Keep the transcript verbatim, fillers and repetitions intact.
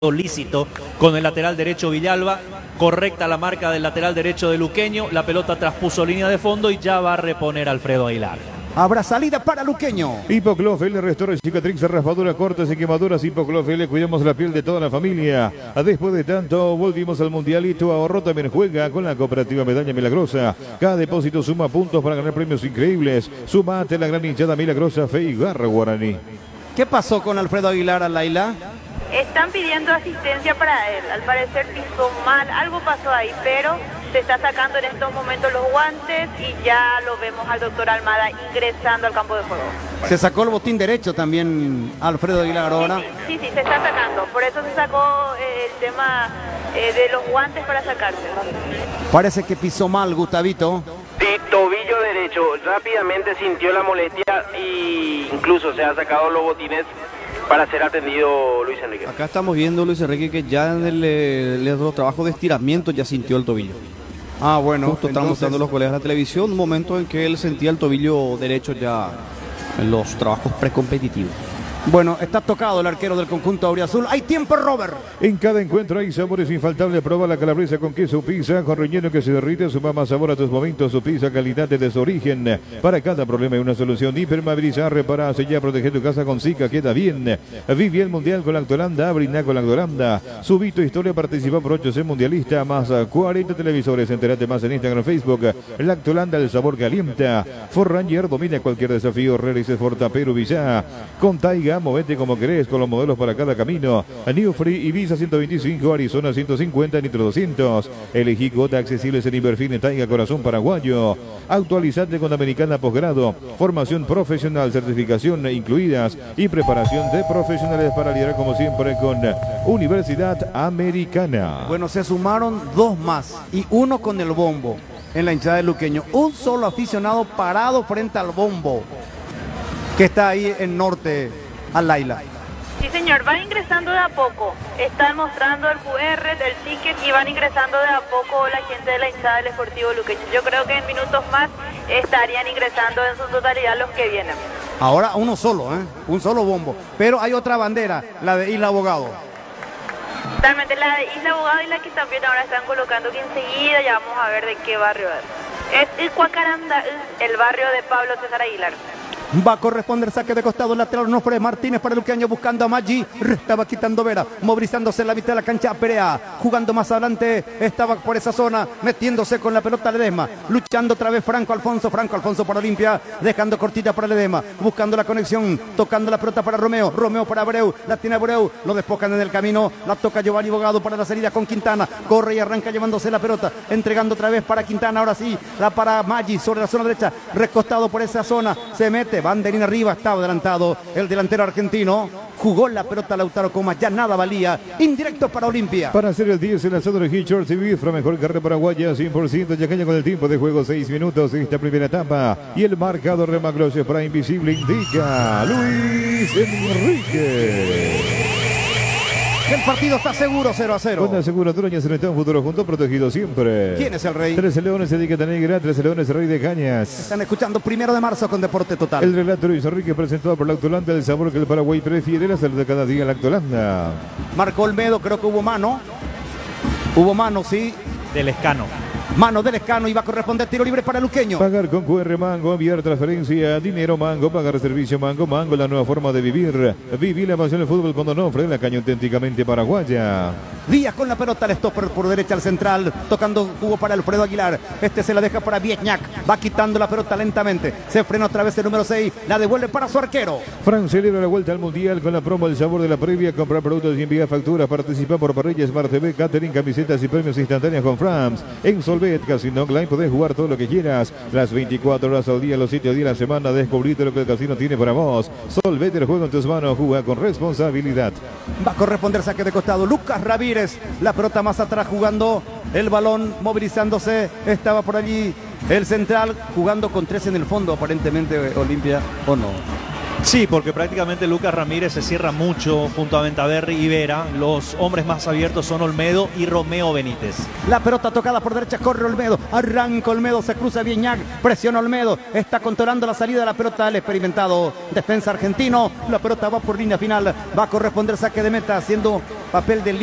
lícito con el lateral derecho Villalba, correcta la marca del lateral derecho de Luqueño, la pelota traspuso línea de fondo y ya va a reponer Alfredo Aguilar. Habrá salida para Luqueño. Hipoclofel le restaura cicatriz, raspadura, cortes y quemaduras. Hipoclofel, le cuidamos la piel de toda la familia. Después de tanto, volvimos al Mundialito. Ahorro también juega con la cooperativa Medalla Milagrosa. Cada depósito suma puntos para ganar premios increíbles. Sumate la gran hinchada Milagrosa, Fe y Garra Guaraní. ¿Qué pasó con Alfredo Aguilar, Laila? Están pidiendo asistencia para él. Al parecer pisó mal, algo pasó ahí, pero se está sacando en estos momentos los guantes y ya lo vemos al doctor Almada ingresando al campo de juego. Se sacó el botín derecho también Alfredo Aguilar ahora. Sí, sí, sí, sí, se está sacando. Por eso se sacó eh, el tema eh, de los guantes para sacarse. Parece que pisó mal, Gustavito. Sí, tobillo derecho. Rápidamente sintió la molestia e incluso se ha sacado los botines para ser atendido Luis Enrique. Acá estamos viendo, Luis Enrique, que ya en el, el, el trabajo de estiramiento ya sintió el tobillo. Ah, bueno. Justo están mostrando los colegas de la televisión, un momento en que él sentía el tobillo derecho ya en los trabajos precompetitivos. Bueno, está tocado el arquero del conjunto auriazul. Hay tiempo, Robert. En cada encuentro hay sabores infaltables. Proba la calabresa con queso pizza, con relleno que se derrite. Suma más sabor a tus momentos. Su pizza, calidad desde su origen. Para cada problema hay una solución. Hipermovilizar, reparar, sellar, proteger tu casa con Zika. Queda bien. Vive el Mundial con Lactolanda. Brindá con Lactolanda. Subí tu historia, participa por ocho C Mundialista. Más cuarenta televisores. Entérate más en Instagram, Facebook. Lactolanda, el sabor que alienta. Ford Ranger domina cualquier desafío. Realice Fortapero Villa. Con Taiga. Movete como querés con los modelos para cada camino. New Free Ibiza ciento veinticinco, Arizona ciento cincuenta, Nitro doscientos. Elegí cuota accesibles en Inverfine Taiga Corazón Paraguayo. Actualizate con Americana Posgrado. Formación profesional, certificación incluidas y preparación de profesionales para liderar como siempre con Universidad Americana. Bueno, se sumaron dos más y uno con el bombo en la hinchada de Luqueño. Un solo aficionado parado frente al bombo que está ahí en norte. A Laila. Sí, señor, van ingresando de a poco. Están mostrando el Q R del ticket y van ingresando de a poco la gente de la hinchada del Sportivo Luqueño. Yo creo que en minutos más estarían ingresando en su totalidad los que vienen. Ahora uno solo, ¿eh? Un solo bombo. Pero hay otra bandera, la de Isla Abogado. Totalmente, la de Isla Abogado y la que también ahora están colocando, que enseguida ya vamos a ver de qué barrio es. Es el Cuacaranda, el barrio de Pablo César Aguilar. Va a corresponder saque de costado lateral Onofre Martínez para Luqueño buscando a Maggi. Estaba quitando Vera, movilizándose en la mitad de la cancha Perea. Jugando más adelante, estaba por esa zona, metiéndose con la pelota Ledesma. Luchando otra vez Franco Alfonso, Franco Alfonso para Olimpia, dejando cortita para Ledesma. Buscando la conexión, tocando la pelota para Romeo. Romeo para Abreu, la tiene Abreu, lo despojan en el camino. La toca Giovanni Bogado para la salida con Quintana. Corre y arranca llevándose la pelota, entregando otra vez para Quintana. Ahora sí, la para Maggi sobre la zona derecha, recostado por esa zona. Se mete. Banderín arriba, estaba adelantado el delantero argentino. Jugó la pelota Lautaro Comas, ya nada valía. Indirecto para Olimpia. Para hacer el diez, el lanzador de Hitchers y Bifra, mejor carrera paraguaya, cien por ciento. Ya caña con el tiempo de juego, seis minutos de esta primera etapa. Y el marcador de Maglosia para Invisible indica Luis Enrique. El partido está seguro, cero a cero. Con la aseguradora Ñaceneta, un futuro junto, protegido siempre. ¿Quién es el rey? Trece Leones, etiqueta negra, Trece Leones, Rey de Cañas. Están escuchando primero de marzo con Deporte Total. El relato Luis Enrique presentado por Lactolanda, el sabor que el Paraguay prefiere, la salud de cada día Lactolanda. Marco Olmedo, creo que hubo mano. Hubo mano, sí. Del Escano. Mano del Escano y va a corresponder tiro libre para Luqueño. Pagar con Q R Mango, enviar transferencia, dinero Mango, pagar servicio Mango, Mango, la nueva forma de vivir. Vivir la pasión del fútbol con Onofre, la caña auténticamente paraguaya. Díaz con la pelota, el stopper por derecha al central, tocando cubo para Alfredo Aguilar. Este se la deja para Vietñac, va quitando la pelota lentamente. Se frena otra vez el número seis, la devuelve para su arquero. Fran celebra la vuelta al Mundial con la promo El Sabor de la Previa. Comprar productos y enviar facturas. Participa por parrilla Smart T V, catering, camisetas y premios instantáneos con Frams. En Solvet, Casino Online, podés jugar todo lo que quieras. Las veinticuatro horas al día, los siete días de la semana. Descubrite lo que el casino tiene para vos. Solvet, el juego en tus manos. Juega con responsabilidad. Va a corresponder saque de costado. Lucas Ramírez, la pelota más atrás jugando el balón, movilizándose. Estaba por allí el central jugando con tres en el fondo, aparentemente Olimpia, o no. Sí, porque prácticamente Lucas Ramírez se cierra mucho junto a Ventaverri y Vera. Los hombres más abiertos son Olmedo y Romeo Benítez. La pelota tocada por derecha, corre Olmedo, arranca Olmedo, se cruza Viñac, presiona Olmedo, está controlando la salida de la pelota el experimentado defensa argentino. La pelota va por línea final, va a corresponder saque de meta, haciendo papel del